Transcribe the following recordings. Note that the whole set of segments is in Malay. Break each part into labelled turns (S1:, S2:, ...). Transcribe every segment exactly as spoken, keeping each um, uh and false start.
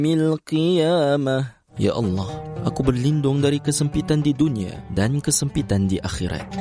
S1: Mil qiyamah. Ya Allah, aku berlindung dari kesempitan di dunia dan kesempitan di akhirat.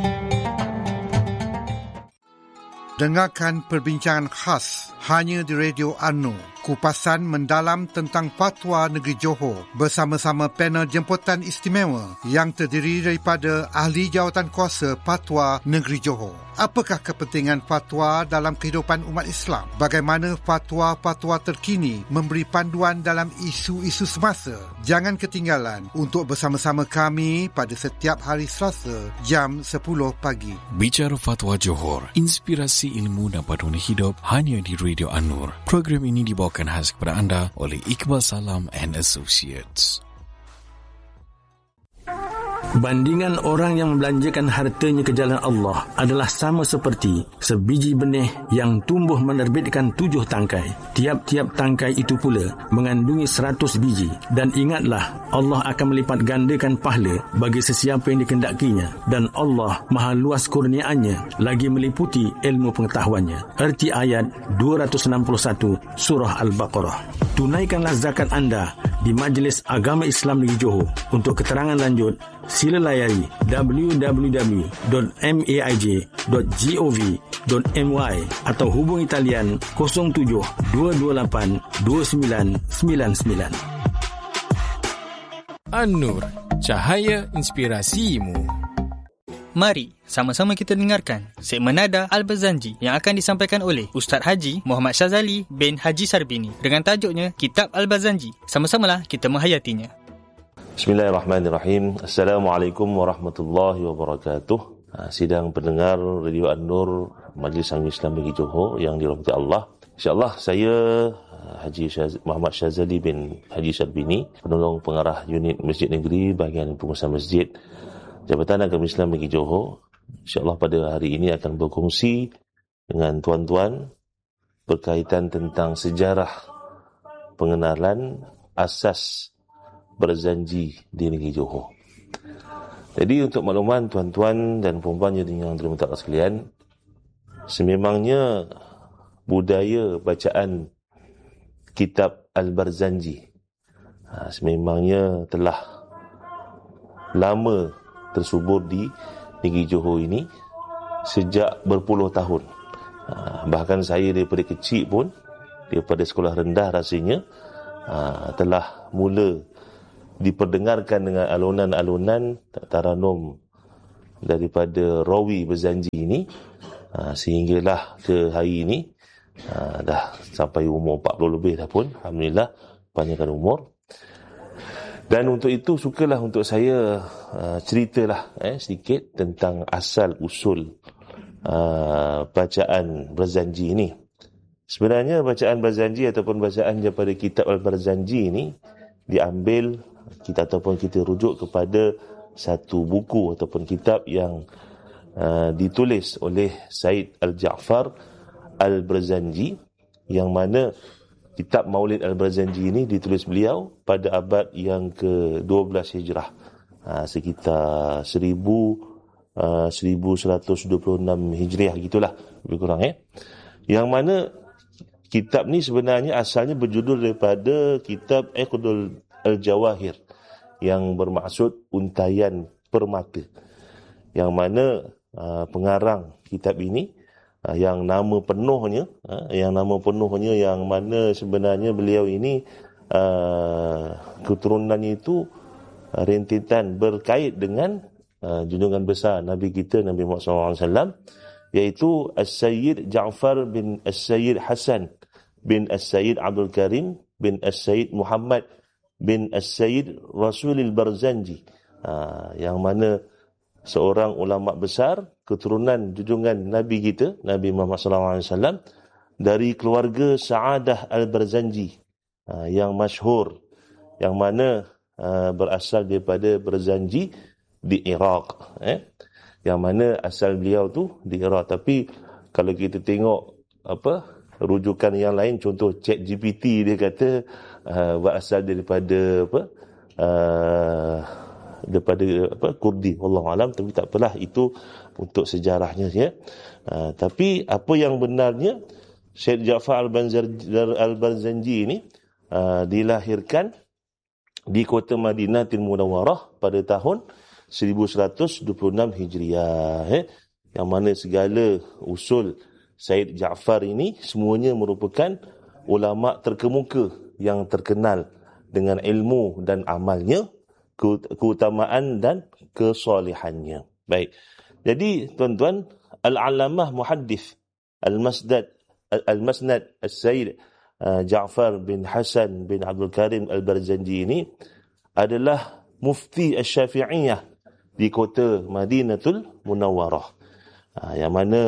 S2: Dengarkan perbincangan khas hanya di Radio An-Nur. Kupasan mendalam tentang fatwa negeri Johor bersama-sama panel jemputan istimewa yang terdiri daripada ahli jawatan kuasa fatwa negeri Johor. Apakah kepentingan fatwa dalam kehidupan umat Islam? Bagaimana fatwa-fatwa terkini memberi panduan dalam isu-isu semasa? Jangan ketinggalan untuk bersama-sama kami pada setiap hari Selasa jam sepuluh pagi.
S3: Bicara Fatwa Johor, inspirasi ilmu dan paduan hidup hanya di Radio An-Nur. Program ini dibawakan khas kepada anda oleh Iqbal Salam and Associates.
S4: Bandingan orang yang membelanjakan hartanya ke jalan Allah adalah sama seperti sebiji benih yang tumbuh menerbitkan tujuh tangkai. Tiap-tiap tangkai itu pula mengandungi seratus biji. Dan ingatlah, Allah akan melipat gandakan pahala bagi sesiapa yang dikendakinya. Dan Allah maha luas kurniaannya, lagi meliputi ilmu pengetahuannya. Erti ayat dua ratus enam puluh satu Surah Al-Baqarah. Tunaikanlah zakat anda di Majlis Agama Islam Negeri Johor. Untuk keterangan lanjut, sila layari w w w dot maij dot gov dot my atau hubungi talian kosong tujuh dua dua lapan dua sembilan sembilan sembilan.
S5: An-Nur, cahaya inspirasimu.
S6: Mari sama-sama kita dengarkan segmen Nada Al-Barzanji yang akan disampaikan oleh Ustaz Haji Muhammad Syazali bin Haji Sarbini dengan tajuknya Kitab Al-Barzanji. Sama-samalah kita menghayatinya.
S7: Bismillahirrahmanirrahim. Assalamualaikum warahmatullahi wabarakatuh. Sidang pendengar Radio An-Nur Majlis Agama Islam Negeri Johor yang dirahmati Allah. InsyaAllah saya Haji Syaz- Muhammad Syazali bin Haji Sarbini, penolong pengarah unit Masjid Negeri bahagian pengurusan masjid Jabatan Agama Islam Negeri Johor. InsyaAllah pada hari ini akan berkongsi dengan tuan-tuan berkaitan tentang sejarah pengenalan asas berzanji di Negeri Johor. Jadi untuk makluman tuan-tuan dan puan-puan yang dirahmati Allah sekalian, sememangnya budaya bacaan kitab Al-Barzanji ha, sememangnya telah lama tersubur di Negeri Johor ini sejak berpuluh tahun. Ha, bahkan saya daripada kecil pun, daripada sekolah rendah rasanya, ha, telah mula diperdengarkan dengan alunan-alunan taranum daripada rawi berzanji ini, ha, sehinggalah ke hari ini, ha, dah sampai umur empat puluh lebih dah pun, alhamdulillah panjangkan umur. Dan untuk itu sukalah untuk saya uh, ceritalah eh, sedikit tentang asal usul uh, bacaan berzanji ini. Sebenarnya bacaan berzanji ataupun bacaan daripada kitab Al-Barzanji ini diambil kita ataupun kita rujuk kepada satu buku ataupun kitab yang uh, ditulis oleh Said Al-Ja'far Al-Barzanji, yang mana kitab Maulid Al-Barzanji ini ditulis beliau pada abad yang ke dua belas Hijrah, ha, sekitar seribu, uh, seribu seratus dua puluh enam Hijriah gitulah lebih kurang eh. Yang mana kitab ni sebenarnya asalnya berjudul daripada kitab Iqdul Al-Jawahir, yang bermaksud untaian permata, yang mana uh, pengarang kitab ini Uh, yang nama penuhnya, uh, yang nama penuhnya yang mana sebenarnya beliau ini uh, keturunannya itu uh, rentetan berkait dengan uh, junjungan besar Nabi kita Nabi Muhammad sallallahu alaihi wasallam, iaitu As-Sayyid Ja'far bin As-Sayyid Hasan bin As-Sayyid Abdul Karim bin As-Sayyid Muhammad bin As-Sayyid Rasulil Barzanji, uh, yang mana seorang ulama besar keturunan junjungan Nabi kita Nabi Muhammad sallallahu alaihi wasallam dari keluarga Sa'adah Al-Barzanji, uh, yang masyhur, yang mana uh, berasal daripada Barzanji di Iraq, eh? yang mana asal beliau tu di Iraq. Tapi kalau kita tengok apa rujukan yang lain, contoh ChatGPT, dia kata uh, berasal daripada apa uh, daripada apa Kurdi, wallahu alam, tapi tak apalah, itu untuk sejarahnya ya. Uh, tapi apa yang benarnya, Syed Ja'far Al-Barzanji ini uh, dilahirkan di kota Madinatul Munawwarah pada tahun seribu seratus dua puluh enam Hijriah. Eh? Yang mana segala usul Said Ja'far ini semuanya merupakan ulama terkemuka yang terkenal dengan ilmu dan amalnya, keutamaan dan kesalihannya. Baik. Jadi tuan-tuan, Al-Alamah Muhaddith Al-Masdad Al-Masnad Al-Sayyid Ja'far bin Hasan bin Abdul Karim Al-Barzanji ini adalah mufti Asy-Syafi'iyah di kota Madinatul Munawwarah. Yang mana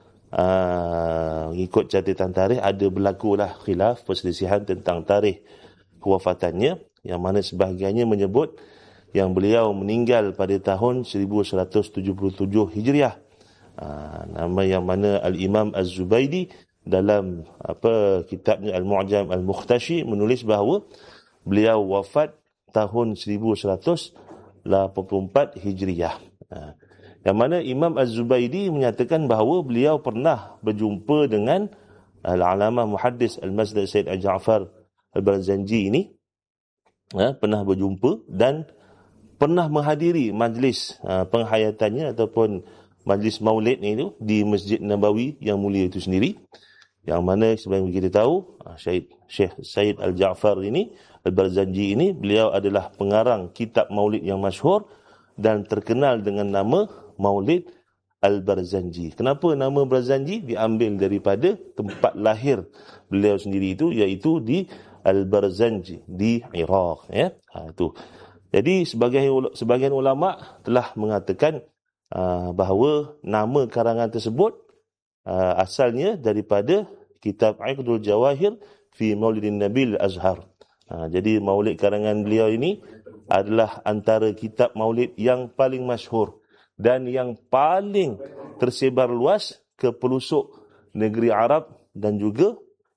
S7: Uh, ikut catatan tarikh ada berlakulah khilaf, perselisihan tentang tarikh kewafatannya, yang mana sebahagiannya menyebut yang beliau meninggal pada tahun seribu seratus tujuh puluh tujuh Hijriah. Uh, nama yang mana Al-Imam Az-Zubaydi dalam apa kitabnya Al-Mu'jam Al-Mukhtashi menulis bahawa beliau wafat tahun seribu seratus lapan puluh empat Hijriah. Uh, Yang mana Imam Az-Zubaydi menyatakan bahawa beliau pernah berjumpa dengan Al-Alamah Muhaddis Al-Masdad Sayyid Ja'far Al-Barzanji ini. Ya, pernah berjumpa dan pernah menghadiri majlis uh, penghayatannya ataupun majlis maulid itu di Masjid Nabawi yang mulia itu sendiri. Yang mana sebagaimana kita tahu, Syed Syekh Sayyid Al-Ja'far ini, Al-Barzanji ini, beliau adalah pengarang kitab maulid yang masyhur dan terkenal dengan nama Maulid Al-Barzanji. Kenapa nama Barzanji? Diambil daripada tempat lahir beliau sendiri itu, iaitu di Al-Barzanji di Iraq. Ya, ha, itu. Jadi sebagian sebagian ulama telah mengatakan uh, bahawa nama karangan tersebut uh, asalnya daripada kitab Iqdul Jawahir fi Maulidin Nabil Azhar. Uh, jadi maulid karangan beliau ini adalah antara kitab maulid yang paling masyhur dan yang paling tersebar luas ke pelosok negeri Arab dan juga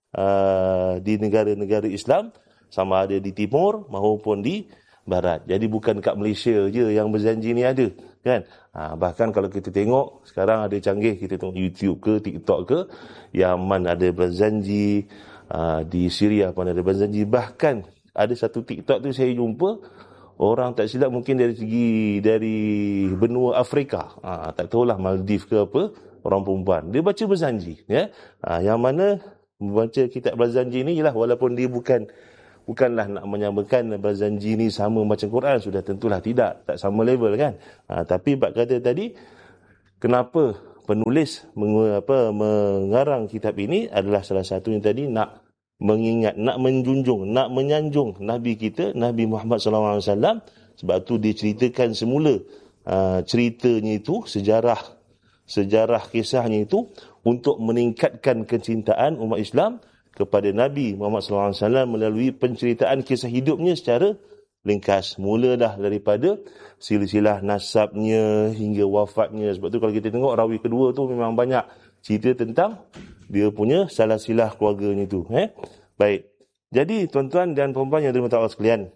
S7: uh, di negara-negara Islam, sama ada di timur maupun di barat. Jadi bukan kat Malaysia je yang Barzanji ni ada, kan? Ha, bahkan kalau kita tengok sekarang ada canggih, kita tengok YouTube ke TikTok ke, Yaman ada Barzanji, uh, di Syria pun ada Barzanji. Bahkan ada satu TikTok tu saya jumpa, orang tak silap mungkin dari segi dari benua Afrika, ha, tak tahulah Maldives ke apa, orang perempuan, dia baca Barzanji, ya. Ha, yang mana membaca kitab Barzanji ni ialah walaupun dia bukan bukanlah nak menyamakan Barzanji ni sama macam Quran, sudah tentulah tidak, tak sama level, kan. Ha, tapi bab kata tadi, kenapa penulis meng, apa, mengarang kitab ini adalah salah satunya tadi nak mengingat, nak menjunjung, nak menyanjung Nabi kita, Nabi Muhammad sallallahu alaihi wasallam. Sebab tu diceritakan semula uh, ceritanya itu, sejarah sejarah kisahnya itu untuk meningkatkan kecintaan umat Islam kepada Nabi Muhammad sallallahu alaihi wasallam melalui penceritaan kisah hidupnya secara ringkas. Mula dah daripada silsilah nasabnya hingga wafatnya. Sebab tu kalau kita tengok rawi kedua tu memang banyak cerita tentang dia punya salah silah keluarganya itu. Eh? Baik. Jadi tuan-tuan dan puan-puan yang dirahmati Allah sekalian.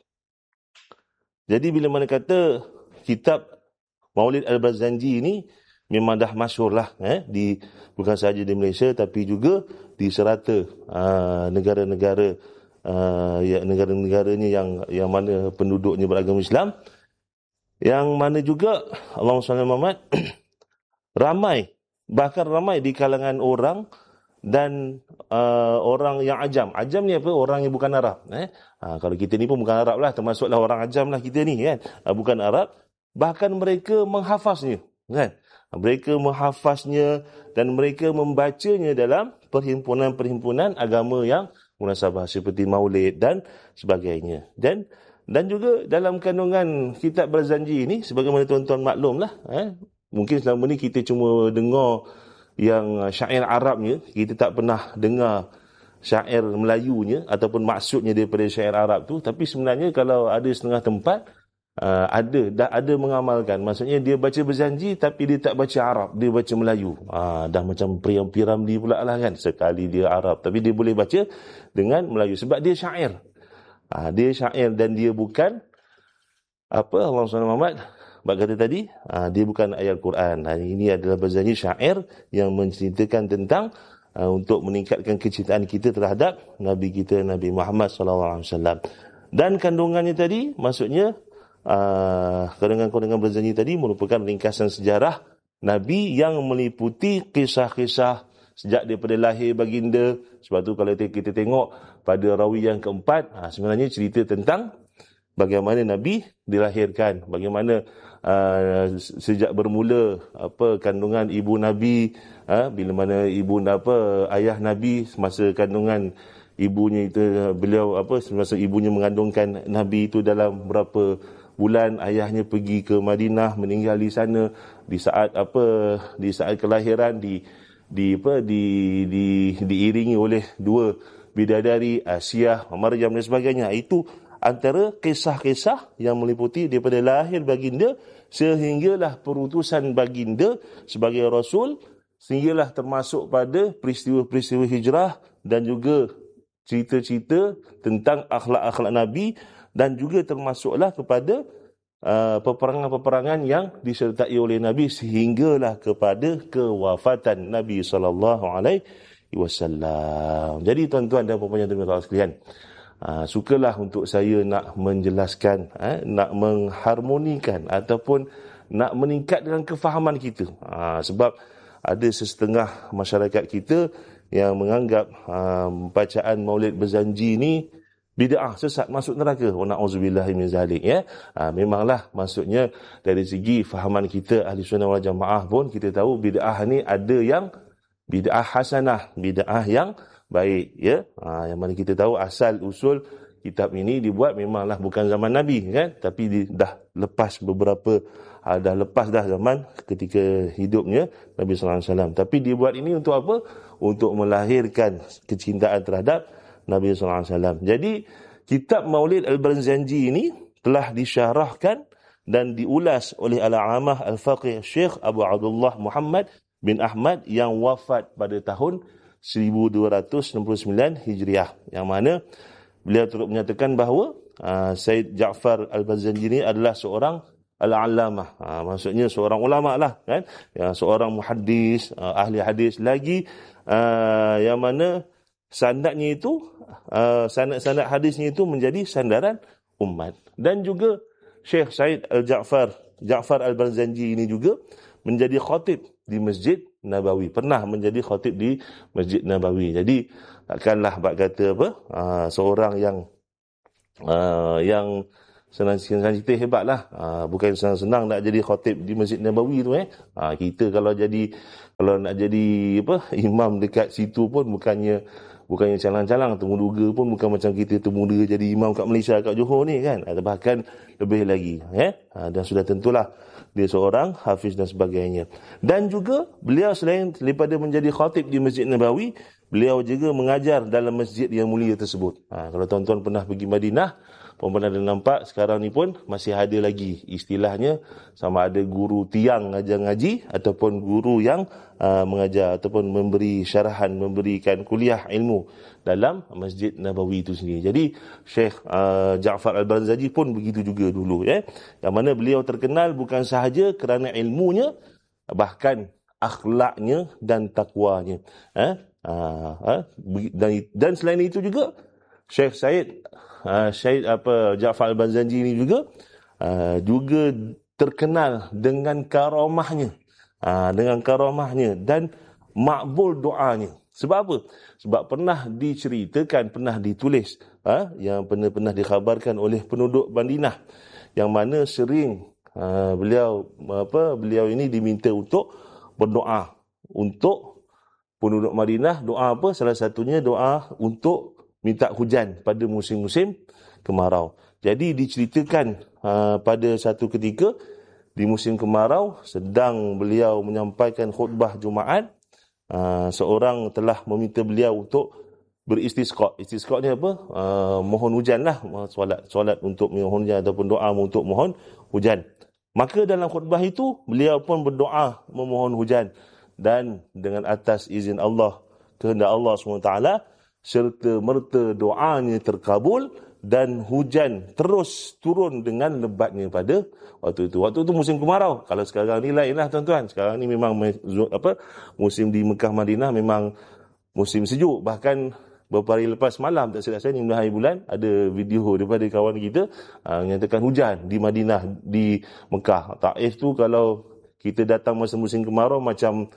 S7: Jadi bila mana kata kitab Maulid Al-Barzanji ini memang dah masyhur lah. Eh? Di, bukan sahaja di Malaysia tapi juga di serata uh, negara-negara uh, ya, negara-negaranya yang yang mana penduduknya beragama Islam. Yang mana juga Allahumma salli ala Muhammad ramai, bahkan ramai di kalangan orang dan uh, orang yang ajam. Ajam ni apa? Orang yang bukan Arab. Eh? Ha, kalau kita ni pun bukan Arab lah, termasuklah orang ajam lah kita ni, kan? Ha, bukan Arab. Bahkan mereka menghafaznya, kan? Mereka menghafaznya dan mereka membacanya dalam perhimpunan-perhimpunan agama yang munasabah seperti Maulid dan sebagainya. Dan dan juga dalam kandungan kitab Barzanji ini, sebagaimana tuan-tuan maklumlah, eh? Mungkin selama ni kita cuma dengar yang syair Arabnya, kita tak pernah dengar syair Melayunya ataupun maksudnya daripada syair Arab tu. Tapi sebenarnya kalau ada setengah tempat uh, ada dah ada mengamalkan, maksudnya dia baca Barzanji tapi dia tak baca Arab, dia baca Melayu. Ah, dah macam Priam Piramli pula lah, kan. Sekali dia Arab tapi dia boleh baca dengan Melayu sebab dia syair. Ah, dia syair dan dia bukan apa Allah subhanahu wa taala bab kata tadi, aa, dia bukan ayat Quran. Ha, ini adalah Barzanji syair yang menceritakan tentang uh, untuk meningkatkan kecintaan kita terhadap Nabi kita, Nabi Muhammad sallallahu alaihi wasallam. Dan kandungannya tadi, maksudnya uh, kandungan-kandungan berjanji tadi merupakan ringkasan sejarah Nabi yang meliputi kisah-kisah sejak daripada lahir baginda. Sebab tu kalau kita tengok pada rawi yang keempat, ha, sebenarnya cerita tentang bagaimana Nabi dilahirkan, bagaimana uh, sejak bermula apa kandungan ibu Nabi, uh, bila mana ibu apa ayah Nabi semasa kandungan ibunya itu, beliau apa semasa ibunya mengandungkan Nabi itu dalam berapa bulan, ayahnya pergi ke Madinah, meninggal di sana di saat apa di saat kelahiran, di di apa di di diiringi oleh dua bidadari, Asiah, Maryam dan sebagainya. Itu antara kisah-kisah yang meliputi daripada lahir baginda sehinggalah perutusan baginda sebagai rasul, sehinggalah termasuk pada peristiwa-peristiwa hijrah dan juga cerita-cerita tentang akhlak-akhlak Nabi, dan juga termasuklah kepada uh, peperangan-peperangan yang disertai oleh Nabi sehinggalah kepada kewafatan Nabi sallallahu alaihi wasallam. Jadi tuan-tuan dan puan-puan yang dirahmati Allah sekalian, Uh, sukalah untuk saya nak menjelaskan, eh, nak mengharmonikan ataupun nak meningkatkan kefahaman kita. Uh, sebab ada sesetengah masyarakat kita yang menganggap uh, bacaan Maulid Berjanji ni bid'ah, sesat, masuk neraka. Wa na'udzubillahi min zalik, ya. Uh, memanglah maksudnya dari segi fahaman kita Ahli Sunnah wal Jamaah pun kita tahu bid'ah ni ada yang bid'ah hasanah, bid'ah yang baik, ya. Ha, yang mana kita tahu asal usul kitab ini dibuat memanglah bukan zaman Nabi, kan, tapi di, dah lepas beberapa ha, dah lepas dah zaman ketika hidupnya Nabi sallallahu alaihi wasallam. Tapi dibuat ini untuk apa? Untuk melahirkan kecintaan terhadap Nabi sallallahu alaihi wasallam. Jadi kitab Maulid Al-Barzanji ini telah disyarahkan dan diulas oleh Al-Aamah Al-Faqih Syekh Abu Abdullah Muhammad bin Ahmad yang wafat pada tahun seribu dua ratus enam puluh sembilan Hijriah, yang mana beliau turut menyatakan bahawa uh, Said Ja'far Al-Barzanji ini adalah seorang al-allamah, uh, maksudnya seorang ulama lah, kan, ya, seorang muhaddis, uh, ahli hadis lagi, uh, yang mana sanadnya itu uh, sanad-sanad hadisnya itu menjadi sandaran umat. Dan juga Syekh Said Al-Ja'far Ja'far Al-Barzanji ini juga menjadi khatib di Masjid Nabawi, pernah menjadi khatib di Masjid Nabawi. Jadi takkanlah bak kata apa, uh, seorang yang uh, yang senang-senang cerita hebatlah, uh, bukan senang-senang nak jadi khatib di Masjid Nabawi tu, eh. Uh, kita kalau jadi kalau nak jadi apa imam dekat situ pun bukannya bukannya calang-calang, temuduga pun bukan macam kita temuduga jadi imam kat Malaysia, kat Johor ni, kan, atau bahkan lebih lagi, eh. Uh, dan sudah tentulah dia seorang hafiz dan sebagainya. Dan juga beliau selain daripada menjadi khatib di Masjid Nabawi, beliau juga mengajar dalam masjid yang mulia tersebut. Ha, kalau tuan-tuan pernah pergi Madinah, pernah ada nampak sekarang ni pun masih ada lagi istilahnya, sama ada guru tiang ngajar ngaji ataupun guru yang uh, mengajar ataupun memberi syarahan, memberikan kuliah ilmu dalam Masjid Nabawi itu sendiri. Jadi Syekh uh, Ja'far Al-Barzanji pun begitu juga dulu, ya. Yang mana beliau terkenal bukan sahaja kerana ilmunya, bahkan akhlaknya dan takwanya. Eh? Uh, uh, dan, dan selain itu juga Syekh Said uh, Syed apa Ja'far Al-Barzanji ini juga uh, juga terkenal dengan karamahnya, uh, dengan karamahnya dan makbul doanya. Sebab apa? Sebab pernah diceritakan, pernah ditulis, ha, yang pernah pernah dikhabarkan oleh penduduk Madinah, yang mana sering uh, beliau apa beliau ini diminta untuk berdoa untuk penduduk Madinah. Doa apa? Salah satunya doa untuk minta hujan pada musim-musim kemarau. Jadi diceritakan uh, pada satu ketika di musim kemarau, sedang beliau menyampaikan khutbah Jumaat, Uh, seorang telah meminta beliau untuk beristisqa. Istisqa ni apa? Uh, mohon hujan lah. Solat, solat untuk mohon hujan ataupun doa untuk mohon hujan. Maka dalam khutbah itu, beliau pun berdoa memohon hujan. Dan dengan atas izin Allah, kehendak Allah subhanahu wa taala, serta merta doanya terkabul dan hujan terus turun dengan lebatnya pada waktu itu. Waktu itu musim kemarau. Kalau sekarang ni lainlah tuan-tuan. Sekarang ni memang apa musim di Mekah Madinah memang musim sejuk. Bahkan beberapa hari lepas malam, tak silap saya, ni hari bulan, ada video daripada kawan kita uh, menyatakan hujan di Madinah, di Mekah. Taif tu kalau kita datang masa musim kemarau macam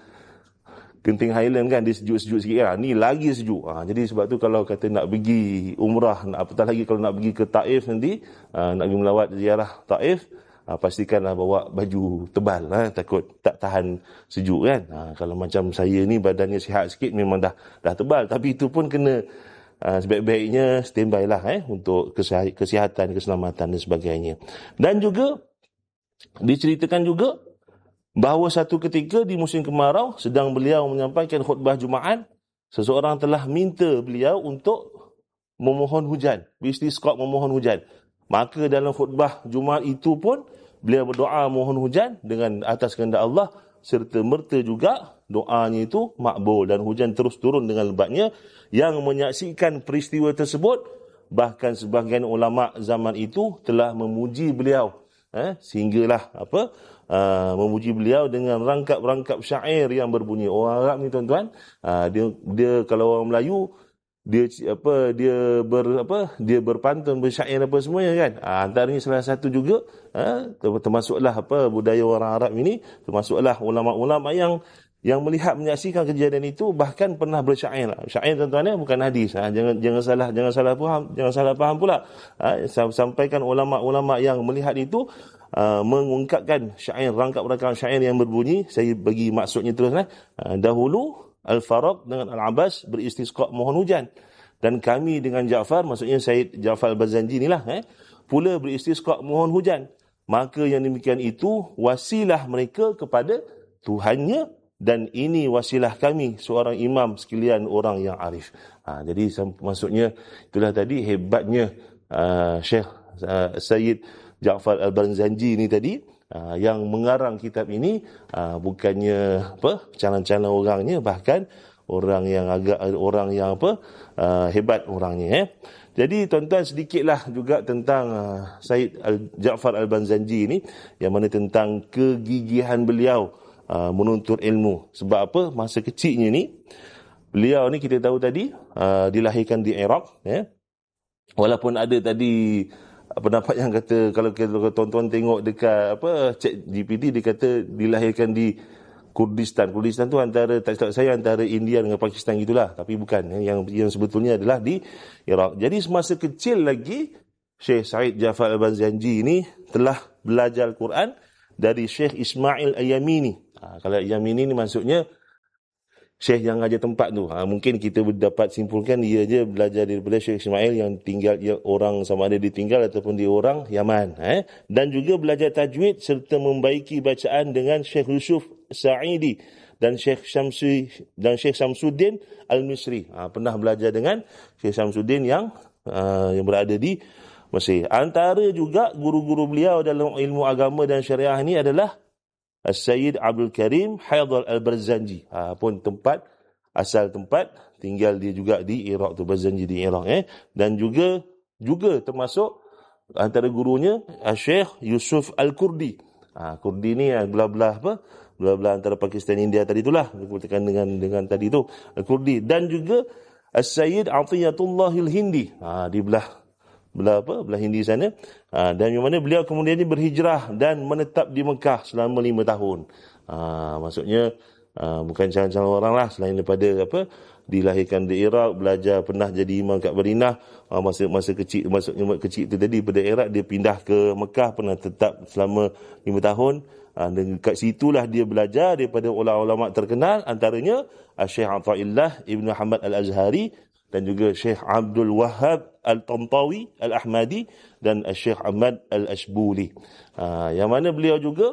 S7: Genting Highland kan, dia sejuk-sejuk sikit kan. Ni lagi sejuk. Ha, jadi sebab tu kalau kata nak pergi umrah, nak, apatah lagi kalau nak pergi ke Taif nanti, ha, nak pergi melawat ziarah Taif, ha, pastikanlah bawa baju tebal, ha, takut tak tahan sejuk kan. Ha, kalau macam saya ni badannya sihat sikit memang dah dah tebal, tapi itu pun kena ha, sebaik-baiknya standby lah eh, untuk kesihatan, keselamatan dan sebagainya. Dan juga diceritakan juga bahawa satu ketika di musim kemarau, sedang beliau menyampaikan khutbah Jumaat, seseorang telah minta beliau untuk memohon hujan, istisqa, memohon hujan. Maka dalam khutbah Jumaat itu pun beliau berdoa mohon hujan dengan atas kehendak Allah, serta merta juga doanya itu makbul dan hujan terus turun dengan lebatnya. Yang menyaksikan peristiwa tersebut, bahkan sebahagian ulama zaman itu telah memuji beliau, eh, sehinggalah apa Uh, memuji beliau dengan rangkap-rangkap syair yang berbunyi. Orang Arab ni tuan-tuan, uh, dia dia kalau orang Melayu dia apa dia ber apa dia berpantun, bersyair apa semuanya kan. Uh, antaranya salah satu juga uh, termasuklah apa budaya orang Arab ini, termasuklah ulama-ulama yang yang melihat menyaksikan kejadian itu bahkan pernah bersyair. Syair tuan-tuan, bukan hadis. Ha, jangan jangan salah jangan salah faham, jangan salah faham pula. Ha, sampaikan ulama-ulama yang melihat itu uh, mengungkapkan syair, rangkap-rangkap syair yang berbunyi. Saya bagi maksudnya terus lah. Uh, dahulu Al-Faraq dengan Al-Abbas beristisqa mohon hujan, dan kami dengan Ja'far, maksudnya Syed Ja'far Al-Barzanji inilah, eh, pula beristisqa mohon hujan. Maka yang demikian itu wasilah mereka kepada Tuhannya, dan ini wasilah kami, seorang imam sekalian orang yang arif. Ha, jadi maksudnya itulah tadi hebatnya uh, Syekh uh, Syed Ja'far Al-Barzanji ni tadi, uh, yang mengarang kitab ini, uh, bukannya apa calon-calon orangnya, bahkan orang yang agak orang yang apa uh, hebat orangnya. Eh. Jadi tuan-tuan, sedikitlah juga tentang uh, Syed Ja'far Al-Barzanji ini, yang mana tentang kegigihan beliau Uh, menuntut ilmu. Sebab apa? Masa kecilnya ni, beliau ni kita tahu tadi uh, dilahirkan di Iraq, ya. Walaupun ada tadi pendapat yang kata, kalau kita tuan-tuan tengok dekat apa Chat G P T, dia kata dilahirkan di Kurdistan. Kurdistan tu antara, tak silap saya, antara India dengan Pakistan gitulah, tapi bukan, ya. Yang yang sebetulnya adalah di Iraq. Jadi semasa kecil lagi, Syekh Syed Ja'far Al-Barzanji ini telah belajar Al-Quran dari Syekh Ismail Al-Yamini. Ha, kalau Yamini ni maksudnya Syekh yang ajar tempat tu. Ha, mungkin kita dapat simpulkan dia je belajar daripada Syekh Ismail yang tinggal, ya, orang sama ada ditinggal ataupun dia orang Yaman. Eh? Dan juga belajar tajwid serta membaiki bacaan dengan Syekh Yusuf Sa'idi dan Syekh Syamsi dan Syekh Samsuddin Al-Misri. Ha, pernah belajar dengan Syekh Samsuddin yang uh, yang berada di Mesir. Antara juga guru-guru beliau dalam ilmu agama dan syariah ini adalah As-Sayyid Abdul Karim Haidar Al-Barzanji. Ha, pun tempat, asal tempat tinggal dia juga di Iraq tu, Barzanji di Iraq. Eh. Dan juga juga termasuk antara gurunya Syekh Yusuf Al-Kurdi. Ha, Kurdi ni belah-belah apa? Belah-belah antara Pakistan India tadi itulah. Dikatakan dengan dengan tadi tu Al-Kurdi. Dan juga As-Sayyid Atiyatullahil Hindi. Ha, di belah belah apa belah Hindi sana, ha, dan yang mana beliau kemudian berhijrah dan menetap di Mekah selama lima tahun. Ha, maksudnya ha, bukan calon-calon orang lah, selain daripada apa dilahirkan di Iraq, belajar pernah jadi imam kat Madinah, ha, masa masa kecil maksudnya kecil itu tadi pada Iraq dia pindah ke Mekah, pernah tetap selama lima tahun. Ha, dan kat situlah dia belajar daripada ulama-ulama terkenal, antaranya Syekh Athaillah Ibn Hamad Al-Azhari, dan juga Syekh Abdul Wahhab Al-Tantawi Al-Ahmadi, dan Syekh Ahmad Al-Ashbuli. Ha, yang mana beliau juga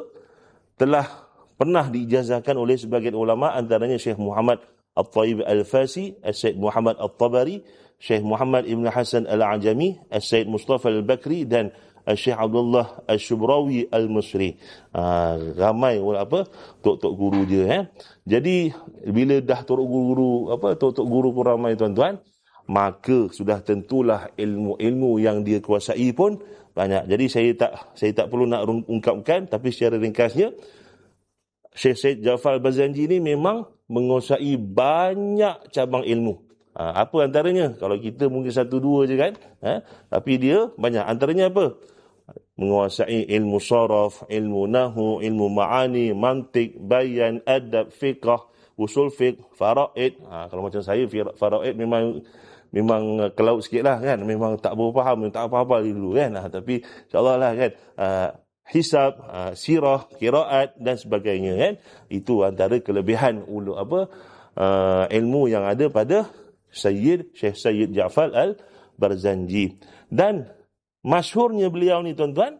S7: telah pernah diijazahkan oleh sebagian ulama, antaranya Syekh Muhammad Al-Tayyib Al-Fasi, Syekh Muhammad Al-Tabari, Syekh Muhammad Ibn Hasan Al-Ajami, Syekh Mustafa Al-Bakri, dan Syekh Abdullah Al-Shubrawi Al-Musri. Ha, ramai apa tok-tok guru je. Eh. Jadi bila dah tok guru apa tok-tok guru pun ramai tuan-tuan, maka sudah tentulah ilmu-ilmu yang dia kuasai pun banyak. Jadi saya tak saya tak perlu nak ungkapkan, tapi secara ringkasnya Syekh Syed Ja'far Al-Barzanji ini memang menguasai banyak cabang ilmu. Ha, apa antaranya? Kalau kita mungkin satu dua je kan, ha? Tapi dia banyak. Antaranya apa? Menguasai ilmu saraf, ilmu nahu, ilmu ma'ani, mantik, bayan, adab, fiqh, usul fiqh, faraid. Ha, kalau macam saya, faraid memang memang kelaut sikit lah kan, memang tak berapa faham, tak apa-apa dulu kan. Ha, tapi insyaAllah lah kan, uh, hisab, uh, sirah, qiraat dan sebagainya kan. Itu antara kelebihan ulu apa uh, ilmu yang ada pada Sayyid Syekh Sayyid Ja'far Al-Barzanji. Dan masyhurnya beliau ni tuan-tuan,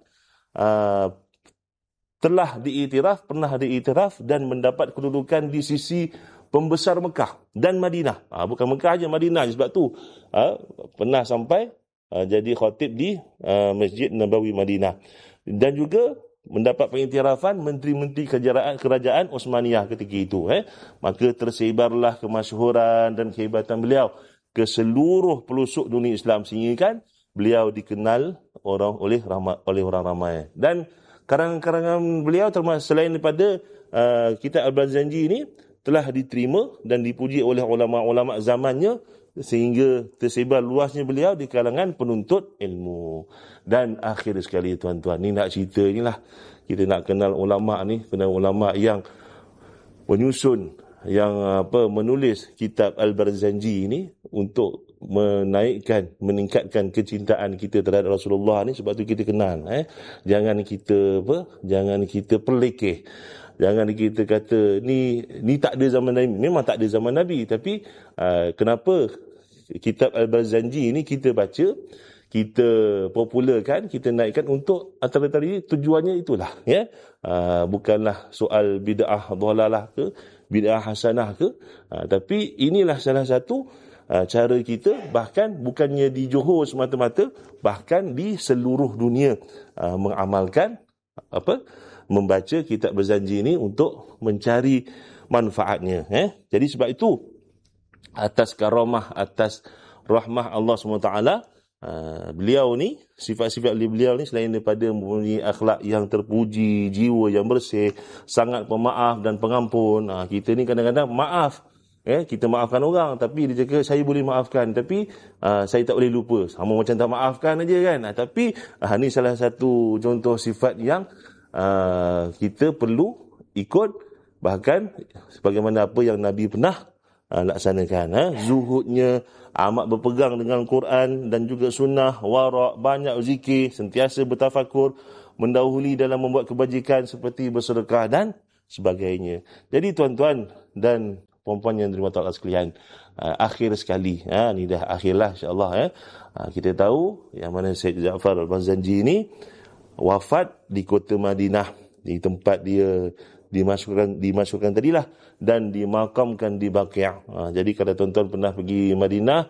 S7: uh, telah diiktiraf, pernah diiktiraf dan mendapat kedudukan di sisi pembesar Mekah dan Madinah. Ha, bukan Mekah aja, Madinah je. Sebab tu ha, pernah sampai ha, jadi khatib di ha, Masjid Nabawi Madinah. Dan juga mendapat pengiktirafan menteri-menteri kerajaan, kerajaan Osmaniyah ketika itu. Eh. Maka tersebarlah kemasyhuran dan kehebatan beliau ke seluruh pelosok dunia Islam, sehingga kan beliau dikenal orang oleh ramai, oleh orang ramai. Dan karangan-karangan beliau termasuk selain daripada uh, kitab Al-Barzanji ini telah diterima dan dipuji oleh ulama-ulama zamannya, sehingga tersebar luasnya beliau di kalangan penuntut ilmu. Dan akhir sekali tuan-tuan, ni nak cerita ni lah, kita nak kenal ulama ni, kenal ulama yang penyusun, yang apa menulis kitab Al-Barzanji ini untuk menaikkan, meningkatkan kecintaan kita terhadap Rasulullah ni. Sebab tu kita kenal, eh jangan kita apa jangan kita perlekeh, jangan kita kata ni ni tak ada zaman Nabi. Memang tak ada zaman Nabi, tapi uh, kenapa kitab Al-Barzanji ini kita baca, kita popularkan, kita naikkan untuk antara tadi tujuannya itulah, ya. Uh, bukanlah soal bid'ah dhalalah ke bid'ah hasanah ke, uh, tapi inilah salah satu uh, cara kita, bahkan bukannya di Johor semata-mata, bahkan di seluruh dunia uh, mengamalkan apa membaca kitab Barzanji ini untuk mencari manfaatnya, eh. Jadi sebab itu atas karamah, atas rahmah Allah subhanahu wa taala, Uh, beliau ni, sifat-sifat beliau ni selain daripada mempunyai akhlak yang terpuji, jiwa yang bersih, sangat pemaaf dan pengampun. Uh, kita ni kadang-kadang maaf, eh, kita maafkan orang, tapi dia cakap saya boleh maafkan, tapi uh, saya tak boleh lupa, sama macam tak maafkan aja kan. Uh, tapi uh, ni salah satu contoh sifat yang uh, kita perlu ikut, bahkan sebagaimana apa yang Nabi pernah uh, laksanakan. Uh, zuhudnya, amat berpegang dengan Quran dan juga sunnah, wara', banyak zikir, sentiasa bertafakur, mendahului dalam membuat kebajikan seperti bersedekah dan sebagainya. Jadi tuan-tuan dan puan-puan yang dirahmati Allah sekalian, uh, akhir sekali, ha, ni dah akhirlah insya-Allah, ya. Uh, kita tahu yang mana Syekh Ja'far Al-Barzanji ini wafat di kota Madinah, di tempat dia dimasukkan dimasukkan tadilah, dan dimakamkan di Baqi'. Ha, jadi kalau tuan-tuan pernah pergi Madinah,